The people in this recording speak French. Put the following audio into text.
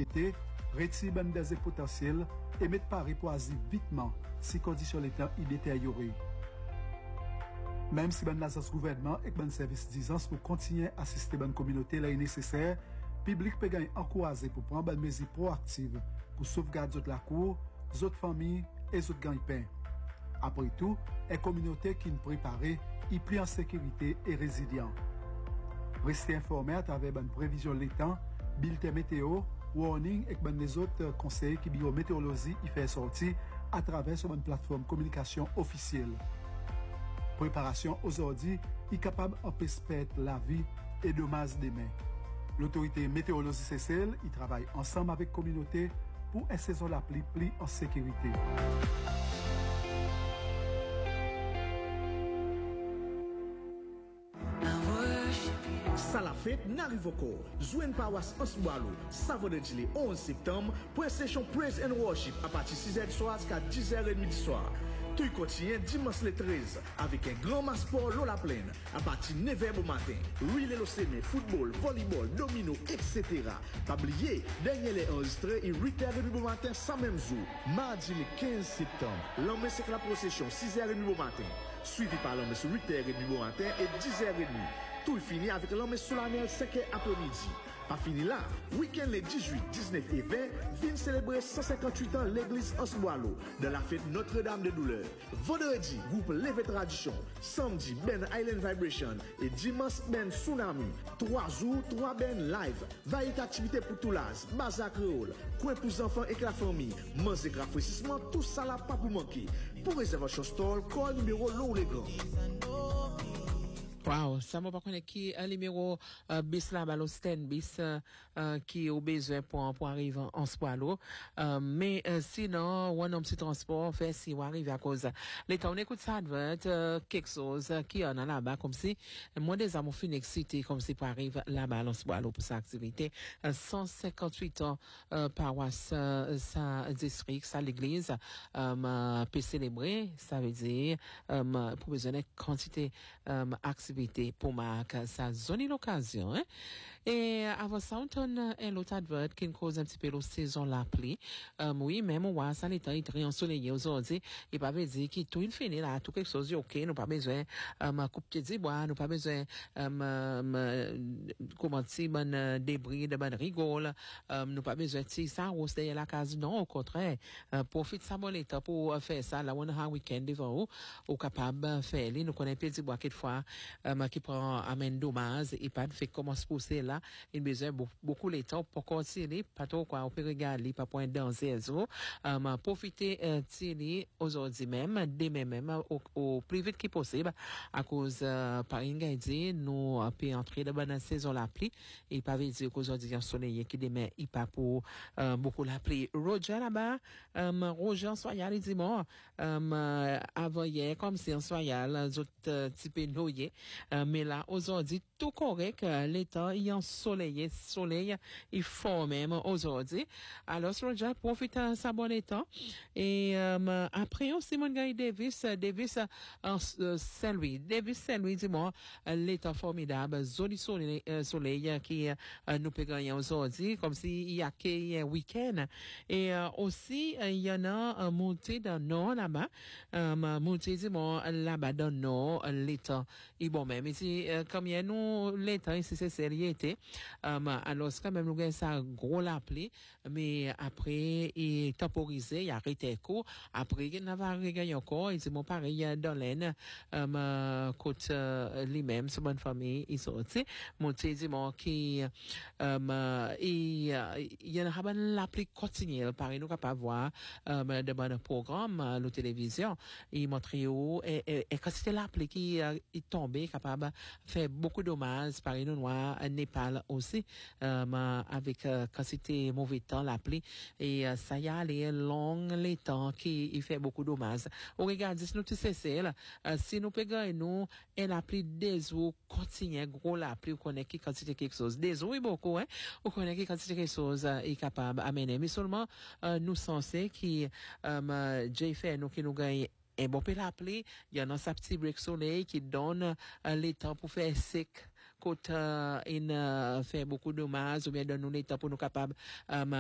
propriété, retirer ben des potentiels et mettre Paris pour agir vitement si conditions l'état y détériorées. Même si ben l'agence gouvernement et ben service d'isance pour continuer à assister ben communauté là est nécessaire, public peut gagner encourager pour prendre ben mesures proactives pour sauvegarder la cour, autres familles et autres gagne-pain. Après tout, une communauté qui nous prépare, y plie en sécurité et résilient. Restez informés à travers une prévision de l'état, bulletin météo, warning et les autres conseils qui biométéorologie y fait sortir à travers sur une plateforme communication officielle. Préparation aujourd'hui est capable d'empêcher la vie et dommages demain. L'autorité météorologie CCL y travaille ensemble avec la communauté pour une saison la pluie en sécurité. Ça la fête n'arrive encore. Jouen Paroisse Ansboalo, samedi le 11 septembre, pour une session Praise and Worship à partir de 6h du soir jusqu'à 10h30 du soir. Tout continue dimanche le 13 avec un grand match sport la plaine à partir de 9h au matin. Relais l'OCM, football, volleyball, domino, etc. Pas oublier, dernier les enregistrés et 8h30 au matin sans même jour. Mardi le 15 septembre, l'homme c'est la procession 6h30 au matin. Suivi par l'homme sur 8h30 au matin et 10h30. Tout est fini avec l'homme solennel 5h après-midi. Pas fini là, week-end les 18, 19 et 20, viennent célébrer 158 ans l'église Ansboalo de la fête Notre-Dame de Douleur. Vendredi, groupe Levé Tradition. Samedi, Ben Island Vibration. Et dimanche, Ben Tsunami. 3 jours, 3 Ben live. Variété activité pour tout l'âge, bazar créole, coin pour les enfants et la famille, manger rafraîchissement, tout ça là pas pour manquer. Pour réservation store, call numéro l'eau les grands. Wow, ça m'a pas connaît qui un numéro bis là balo stand bis qui au besoin pour arriver en Spoilo mais sinon on a petit transport fait si on arrive à cause l'état on écoute ça advert quelque chose qui en a là-bas comme si moi des amours fin excité comme si pour arriver là-bas en Spoilo pour sa activité 158 ans paroisse sa district sa l'église peut célébrer ça veut dire pour besoin de quantité activité pour marquer sa zone l'occasion hein? Et avant ça on donne un autre advert qui cause un petit peu la saison la pluie oui même on ça l'état est très ensoleillé aujourd'hui et pas veut dire qu'il tout fini là tout quelque chose OK nous pas besoin couper de bois nous pas besoin comment dire ben débris de ben rigole nous pas besoin de ça rose derrière la case non au contraire profite ça bon l'état pour faire ça là on a un week-end devant ou capable faire nous connaît petit bois quelquefois qui prend amène dommage et pas fait comment se pousser là il besoin beaucoup les temps pour continuer pas trop quoi on peut regarder pas point danser profiter tirer aujourd'hui même demain même au plus vite que possible à cause par une dit nous peut entrer dans la saison la pluie et pas veut dire qu'aujourd'hui ensoleillé qui demain il pas pour beaucoup la pluie Roger là-bas Roger soyal dit bon avant hier comme si en soyal autres type noyé mais là aujourd'hui tout correct l'état il ensoleillé soleil il fort même aujourd'hui alors Roger profite de sa bon état et après aussi mon gars Davis Saint-Louis dit moi l'état formidable joli soleil qui nous peut gagner aujourd'hui comme si il y a un week-end et aussi il y en a monté dans nord là-bas monté dit moi là-bas dans nord l'état et bon même ici comme il y a nous l'état ici c'est sérieuxité alors quand même nous gagne ça gros la pluie mais après il temporisé il arrêté court après il n'a regagné encore il dit mon pareil dans l'aine côte lui-même c'est bonne famille il sorti monté dit mon qui il y a la pluie continue pareil nous capable voir de bon programme la télévision il montrait où et quand c'était la pluie qui est tombée capable faire beaucoup de dommages par une noire Népal aussi avec quand c'était mauvais temps la pluie et ça y a les long les temps qui il fait beaucoup de dommages on regarde si nous tu sais si nous pegons nous et la pluie des eaux continue gros la pluie on connaît qui quand c'était quelque chose des eaux beaucoup hein on connaît qui quand c'était quelque chose est capable amener mais seulement nous censés qui J fait nous qui nous gagne et bon peut l'appeler il y en a sa petit break soleil qui donne les temps pour faire sec quand il fait beaucoup de dommages ou bien donne nous les temps pour nous capable